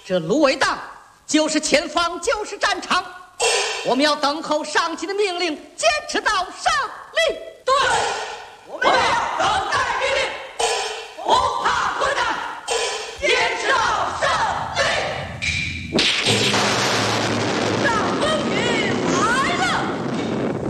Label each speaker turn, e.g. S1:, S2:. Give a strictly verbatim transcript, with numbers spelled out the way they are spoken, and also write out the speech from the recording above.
S1: 这芦苇荡就是前方，就是战场，我们要等候上级的命令，坚持到胜利。
S2: 对，我们要。